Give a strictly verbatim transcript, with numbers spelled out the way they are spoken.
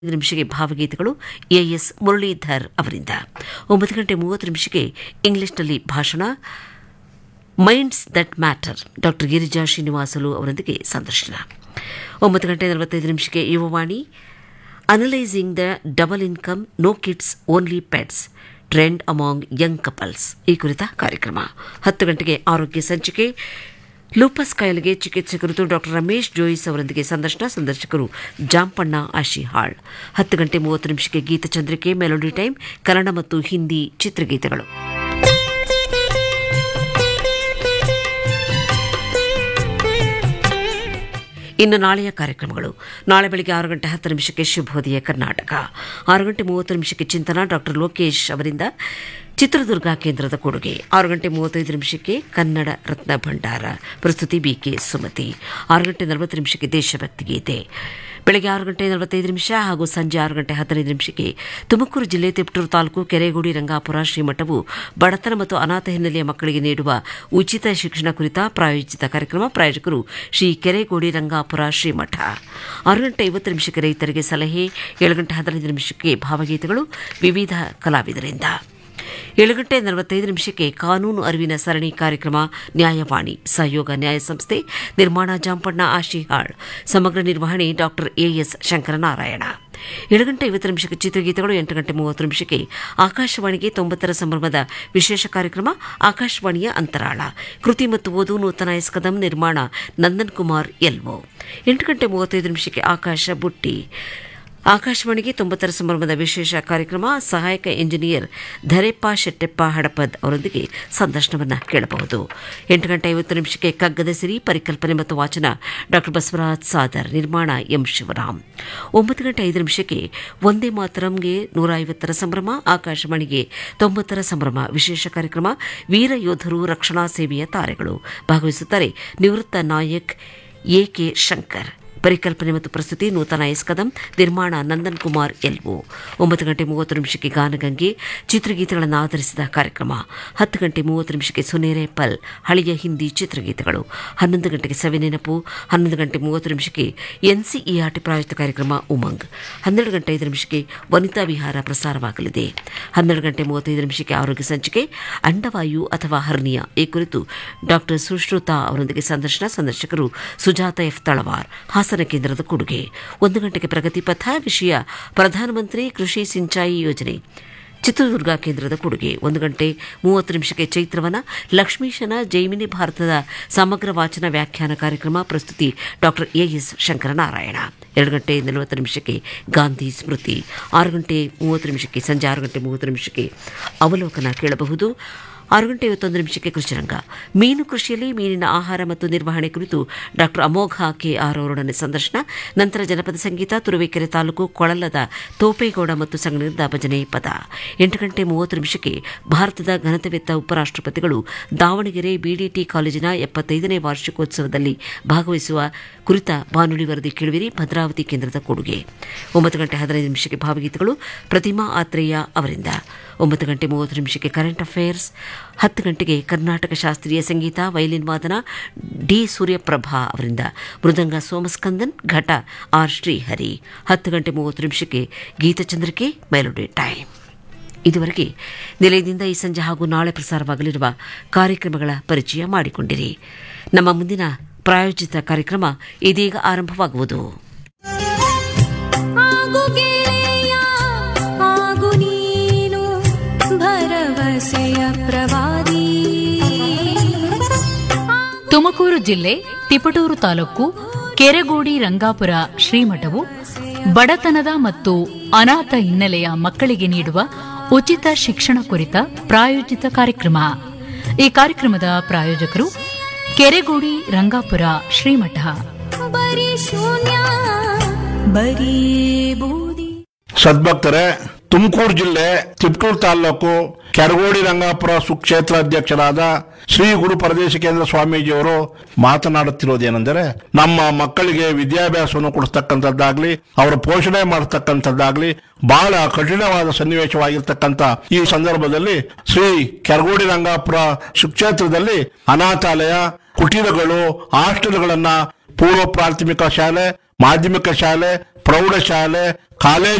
ಐದು ನಿಮಿಷಕ್ಕೆ ಭಾವಗೀತೆಗಳು ಎಎಸ್ ಮುರಳೀಧರ್ ಅವರಿಂದ. ಒಂಬತ್ತು ಗಂಟೆ ಮೂವತ್ತು ನಿಮಿಷಕ್ಕೆ ಇಂಗ್ಲಿಷ್ನಲ್ಲಿ ಭಾಷಣ minds that matter doctor Girija Srinivasulu ಅವರೊಂದಿಗೆ ಸಂದರ್ಶನ. ಒಂಬತ್ತು ಗಂಟೆ ನಲವತ್ತೈದು ನಿಮಿಷಕ್ಕೆ Yuvavani analysing the double income no kids only pets trend among Young couples ಈ ಕುರಿತ ಕಾರ್ಯಕ್ರಮ. ಹತ್ತು ಗಂಟೆಗೆ ಆರೋಗ್ಯ ಸಂಚಿಕೆ ಲೂಪಸ್ ಕಾಯಿಲೆಗೆ ಚಿಕಿತ್ಸೆ ಕುರಿತು ಡಾಕ್ಟರ್ ರಮೇಶ್ ಜೋಯಿಸ್ ಅವರೊಂದಿಗೆ ಸಂದರ್ಶನ. ಸಂದರ್ಶಕರು ಜಾಂಪಣ್ಣ ಆಶಿಹಾಳ್. ಹತ್ತು ಗಂಟೆ ಮೂವತ್ತು ನಿಮಿಷಕ್ಕೆ ಗೀತಚಂದ್ರಿಕೆ ಮೆಲೋಡಿ ಟೈಮ್ ಕನ್ನಡ ಮತ್ತು ಹಿಂದಿ ಚಿತ್ರಗೀತೆಗಳು. ಇನ್ನು ನಾಳೆಯ ಕಾರ್ಯಕ್ರಮಗಳು. ನಾಳೆ ಬೆಳಗ್ಗೆ ಆರು ಗಂಟೆ ಹತ್ತು ನಿಮಿಷಕ್ಕೆ ಶುಭೋದಯ ಕರ್ನಾಟಕ. ಆರು ಗಂಟೆ ಮೂವತ್ತು ನಿಮಿಷಕ್ಕೆ ಚಿಂತನ ಡಾಕ್ಟರ್ ಲೋಕೇಶ್ ಅವರಿಂದ ಚಿತ್ರದುರ್ಗ ಕೇಂದ್ರದ ಕೊಡುಗೆ. ಆರು ಗಂಟೆ ಮೂವತ್ತೈದು ನಿಮಿಷಕ್ಕೆ ಕನ್ನಡ ರತ್ನ ಭಂಡಾರ ಪ್ರಸ್ತುತಿ ಬಿಕೆ ಸುಮತಿ. ಆರು ಗಂಟೆ ನಲವತ್ತು ನಿಮಿಷಕ್ಕೆ ದೇಶಭಕ್ತಿ ಗೀತೆ. ಬೆಳಗ್ಗೆ ಆರು ಗಂಟೆ ನಲವತ್ತೈದು ನಿಮಿಷ ಹಾಗೂ ಸಂಜೆ ಆರು ಗಂಟೆ ಹದಿನೈದು ನಿಮಿಷಕ್ಕೆ ತುಮಕೂರು ಜಿಲ್ಲೆ ತಿಪಟೂರು ತಾಲೂಕು ಕೆರೆಗೋಡಿ ರಂಗಾಪುರ ಶ್ರೀಮಠವು ಬಡತನ ಮತ್ತು ಅನಾಥ ಹಿನ್ನೆಲೆಯ ಮಕ್ಕಳಿಗೆ ನೀಡುವ ಉಚಿತ ಶಿಕ್ಷಣ ಕುರಿತ ಪ್ರಾಯೋಜಿತ ಕಾರ್ಯಕ್ರಮ. ಪ್ರಾಯೋಜಕರು ಶ್ರೀ ಕೆರೆಗೋಡಿ ರಂಗಾಪುರ ಶ್ರೀಮಠ. ಆರು ಗಂಟೆ ಐವತ್ತು ನಿಮಿಷಕ್ಕೆ ರೈತರಿಗೆ ಸಲಹೆ. ಏಳು ಗಂಟೆ ಹದಿನೈದು ನಿಮಿಷಕ್ಕೆ ಭಾವಗೀತೆಗಳು ವಿವಿಧ ಕಲಾವಿದರಿಂದ. ಏಳು ಗಂಟೆ ನಲವತ್ತೈದು ನಿಮಿಷಕ್ಕೆ ಕಾನೂನು ಅರಿವಿನ ಸರಣಿ ಕಾರ್ಯಕ್ರಮ ನ್ಯಾಯವಾಣಿ ಸಹಯೋಗ ನ್ಯಾಯ ಸಂಸ್ಥೆ ನಿರ್ಮಾಣ ಜಾಂಪಣ್ಣ ಆಶಿಹಾಳ್. ಸಮಗ್ರ ನಿರ್ವಹಣೆ ಡಾಕ್ಟರ್ ಎಎಸ್ ಶಂಕರನಾರಾಯಣ. ಏಳು ಗಂಟೆ ಐವತ್ತು ನಿಮಿಷಕ್ಕೆ ಚಿತ್ರಗೀತೆಗಳು. ಎಂಟು ಗಂಟೆ ಮೂವತ್ತು ನಿಮಿಷಕ್ಕೆ ಆಕಾಶವಾಣಿಗೆ ತೊಂಬತ್ತರ ಸಂಭ್ರಮದ ವಿಶೇಷ ಕಾರ್ಯಕ್ರಮ ಆಕಾಶವಾಣಿಯ ಅಂತರಾಳ ಕೃತಿ ಮತ್ತು ಓದು ನೂತನ ಎಸ್ಕದಂ ನಿರ್ಮಾಣ ನಂದನ್ ಕುಮಾರ್ ಎಲ್ಒ. ಎಂಟು ಗಂಟೆ ಮೂವತ್ತೈದು ನಿಮಿಷಕ್ಕೆ ಆಕಾಶ ಬುಟ್ಟಿ ಆಕಾಶವಾಣಿಗೆ ತೊಂಬತ್ತರ ಸಂಭ್ರಮದ ವಿಶೇಷ ಕಾರ್ಯಕ್ರಮ ಸಹಾಯಕ ಇಂಜಿನಿಯರ್ ಧರೆಪ್ಪ ಶೆಟ್ಟೆಪ್ಪ ಹಡಪದ್ ಅವರೊಂದಿಗೆ ಸಂದರ್ಶನವನ್ನು ಕೇಳಬಹುದು. ಎಂಟು ಗಂಟೆ ಐವತ್ತು ನಿಮಿಷಕ್ಕೆ ಕಗ್ಗದ ಸಿರಿ ಪರಿಕಲ್ಪನೆ ಮತ್ತು ವಾಚನ ಡಾಕ್ಟರ್ ಬಸವರಾಜ್ ಸಾದರ್ ನಿರ್ಮಾಣ ಎಂ ಶಿವರಾಮ್. ಒಂಬತ್ತು ಗಂಟೆ ಐದು ನಿಮಿಷಕ್ಕೆ ಒಂದೇ ಮಾತರಂಗೆ ನೂರ ಐವತ್ತರ ಸಂಭ್ರಮ ಆಕಾಶವಾಣಿಗೆ ತೊಂಬತ್ತರ ಸಂಭ್ರಮ ವಿಶೇಷ ಕಾರ್ಯಕ್ರಮ ವೀರ ಯೋಧರು ರಕ್ಷಣಾ ಸೇವೆಯ ತಾರೆಗಳು. ಭಾಗವಹಿಸುತ್ತಾರೆ ನಿವೃತ್ತ ನಾಯಕ್ ಎಕೆ ಶಂಕರ್. ಪರಿಕಲ್ಪನೆ ಮತ್ತು ಪ್ರಸ್ತುತಿ ನೂತನ ಎಸ್ಕದಂ ನಿರ್ಮಾಣ ನಂದನ್ ಕುಮಾರ್ ಎಲ್ಒ. ಒಂಬತ್ತು ಗಂಟೆ ಮೂವತ್ತು ನಿಮಿಷಕ್ಕೆ ಗಾನಗಂಗೆ ಚಿತ್ರಗೀತೆಗಳನ್ನು ಆಧರಿಸಿದ ಕಾರ್ಯಕ್ರಮ. ಹತ್ತು ಗಂಟೆ ಮೂವತ್ತು ನಿಮಿಷಕ್ಕೆ ಸುನೇರೆ ಪಲ್ ಹಳೆಯ ಹಿಂದಿ ಚಿತ್ರಗೀತೆಗಳು. ಹನ್ನೊಂದು ಗಂಟೆಗೆ ಸವಿನೆನಪು. ಹನ್ನೊಂದು ಗಂಟೆ ಮೂವತ್ತು ನಿಮಿಷಕ್ಕೆ ಎನ್ಸಿಇಆರ್ಟಿ ಪ್ರಾಯೋಜಿತ ಕಾರ್ಯಕ್ರಮ ಉಮಂಗ್. ಹನ್ನೆರಡು ಗಂಟೆ ಐದು ನಿಮಿಷಕ್ಕೆ ವನಿತಾ ವಿಹಾರ ಪ್ರಸಾರವಾಗಲಿದೆ. ಹನ್ನೆರಡು ಗಂಟೆ ಮೂವತ್ತೈದು ನಿಮಿಷಕ್ಕೆ ಆರೋಗ್ಯ ಸಂಚಿಕೆ ಅಂಡವಾಯು ಅಥವಾ ಹರ್ನಿಯಾ ಈ ಕುರಿತು ಡಾಕ್ಟರ್ ಸುಶ್ರುತಾ ಅವರೊಂದಿಗೆ ಸಂದರ್ಶನ. ಸಂದರ್ಶಕರು ಸುಜಾತ ಎಫ್ ತಳವಾರ್ ಹಾಸನ ಕೇಂದ್ರದ ಕೊಡುಗೆ. ಒಂದು ಗಂಟೆಗೆ ಪ್ರಗತಿ ಪಥ ವಿಷಯ ಪ್ರಧಾನಮಂತ್ರಿ ಕೃಷಿ ಸಿಂಚಾಯಿ ಯೋಜನೆ ಚಿತ್ರದುರ್ಗ ಕೇಂದ್ರದ ಕೊಡುಗೆ. ಒಂದು ಗಂಟೆ ಮೂವತ್ತು ನಿಮಿಷಕ್ಕೆ ಚೈತ್ರವನ ಲಕ್ಷ್ಮೀಶನ ಜೈಮಿನಿ ಭಾರತದ ಸಮಗ್ರ ವಾಚನ ವ್ಯಾಖ್ಯಾನ ಕಾರ್ಯಕ್ರಮ ಪ್ರಸ್ತುತಿ ಡಾಕ್ಟರ್ ಎಎಸ್ ಶಂಕರನಾರಾಯಣ. ಎರಡು ಗಂಟೆ ನಲವತ್ತು ನಿಮಿಷಕ್ಕೆ ಗಾಂಧಿ ಸ್ಮೃತಿ. ಆರು ಗಂಟೆ ಮೂವತ್ತು ನಿಮಿಷಕ್ಕೆ ಸಂಜೆ ಆರು ಗಂಟೆ ಮೂವತ್ತು ನಿಮಿಷಕ್ಕೆ ಅವಲೋಕನ ಕೇಳಬಹುದು. ಆರು ಗಂಟೆ ಐವತ್ತೊಂದು ನಿಮಿಷಕ್ಕೆ ಕೃಷಿರಂಗ ಮೀನು ಕೃಷಿಯಲ್ಲಿ ಮೀನಿನ ಆಹಾರ ಮತ್ತು ನಿರ್ವಹಣೆ ಕುರಿತು ಡಾಕ್ಟರ್ ಅಮೋಘ ಕೆ ಆರ್ ಅವರೊಡನೆ ಸಂದರ್ಶನ. ನಂತರ ಜನಪದ ಸಂಗೀತ ತುರುವೇಕೆರೆ ತಾಲೂಕು ಕೊಳಲದ ತೋಪೇಗೌಡ ಮತ್ತು ಸಂಗಡಿಗರ ಭಜನೆ ಪದ. ಎಂಟು ಗಂಟೆ ಮೂವತ್ತು ನಿಮಿಷಕ್ಕೆ ಭಾರತದ ಘನತೆವೆತ್ತ ಉಪರಾಷ್ಟ್ರಪತಿಗಳು ದಾವಣಗೆರೆ ಬಿಡಿಟಿ ಕಾಲೇಜಿನ ಎಪ್ಪತ್ತೈದನೇ ವಾರ್ಷಿಕೋತ್ಸವದಲ್ಲಿ ಭಾಗವಹಿಸುವ ಕುರಿತ ಬಾನುಲಿ ವರದಿ ಕೇಳುವಿರಿ ಭದ್ರಾವತಿ ಕೇಂದ್ರದ ಕೊಡುಗೆ. ಒಂಬತ್ತು ಗಂಟೆ ಹದಿನೈದು ನಿಮಿಷಕ್ಕೆ ಭಾವಗೀತೆಗಳು ಪ್ರತಿಮಾ ಆತ್ರೇಯ ಅವರಿಂದ. ಒಂಬತ್ತು ಗಂಟೆ ಮೂವತ್ತು ನಿಮಿಷಕ್ಕೆ ಕರೆಂಟ್ ಅಫೇರ್ಸ್. ಹತ್ತು ಗಂಟೆಗೆ ಕರ್ನಾಟಕ ಶಾಸ್ತ್ರೀಯ ಸಂಗೀತ ವೈಲಿನ್ ವಾದನ ಡಿ ಸೂರ್ಯಪ್ರಭಾ ಅವರಿಂದ. ಮೃದಂಗ ಸೋಮಸ್ಕಂದನ್ ಘಟ ಆರ್ ಶ್ರೀಹರಿ. ಹತ್ತು ಗಂಟೆ ಮೂವತ್ತು ನಿಮಿಷಕ್ಕೆ ಗೀತಚಂದ್ರಿಕೆ ಮೆಲೋಡಿ ಟೈಮ್. ಇದುವರೆಗೆ ನಿಲಯದಿಂದ ಈ ಸಂಜೆ ಹಾಗೂ ನಾಳೆ ಪ್ರಸಾರವಾಗಲಿರುವ ಕಾರ್ಯಕ್ರಮಗಳ ಪರಿಚಯ ಮಾಡಿಕೊಂಡಿರಿ. ನಮ್ಮ ಮುಂದಿನ ಪ್ರಾಯೋಜಿತ ಕಾರ್ಯಕ್ರಮ ಇದೀಗ ಆರಂಭವಾಗುವುದು. ತುಮಕೂರು ಜಿಲ್ಲೆ ತಿಪಟೂರು ತಾಲೂಕು ಕೆರೆಗೋಡಿ ರಂಗಾಪುರ ಶ್ರೀಮಠವು ಬಡತನದ ಮತ್ತು ಅನಾಥ ಹಿನ್ನೆಲೆಯ ಮಕ್ಕಳಿಗೆ ನೀಡುವ ಉಚಿತ ಶಿಕ್ಷಣ ಕುರಿತ ಪ್ರಾಯೋಜಿತ ಕಾರ್ಯಕ್ರಮ. ಈ ಕಾರ್ಯಕ್ರಮದ ಪ್ರಾಯೋಜಕರು ಕೆರೆಗೋಡಿ ರಂಗಾಪುರ ಶ್ರೀಮಠ. ಸದ್ಭಕ್ತರೇ, ತುಮಕೂರು ಜಿಲ್ಲೆ ತಿಪಟೂರು ತಾಲೂಕು ಕೆರಗೋಡಿ ರಂಗಾಪುರ ಸುಕ್ಷೇತ್ರ ಅಧ್ಯಕ್ಷರಾದ ಶ್ರೀ ಗುರು ಪರದೇಶಿಕೇಂದ್ರ ಸ್ವಾಮೀಜಿಯವರು ಮಾತನಾಡುತ್ತಿರುವುದೇನೆಂದರೆ, ನಮ್ಮ ಮಕ್ಕಳಿಗೆ ವಿದ್ಯಾಭ್ಯಾಸವನ್ನು ಕೊಡಿಸ್ತಕ್ಕಂಥದ್ದಾಗ್ಲಿ ಅವರ ಪೋಷಣೆ ಮಾಡತಕ್ಕಂಥದ್ದಾಗ್ಲಿ ಬಹಳ ಕಠಿಣವಾದ ಸನ್ನಿವೇಶವಾಗಿರ್ತಕ್ಕಂಥ ಈ ಸಂದರ್ಭದಲ್ಲಿ ಶ್ರೀ ಕೆರಗೋಡಿ ರಂಗಾಪುರ ಸುಕ್ಷೇತ್ರದಲ್ಲಿ ಅನಾಥಾಲಯ, ಕುಟೀರಗಳು, ಹಾಸ್ಟೆಲ್ಗಳನ್ನ, ಪೂರ್ವ ಪ್ರಾಥಮಿಕ ಶಾಲೆ, ಮಾಧ್ಯಮಿಕ ಶಾಲೆ, ಪ್ರೌಢಶಾಲೆ ಕಾಲೇಜು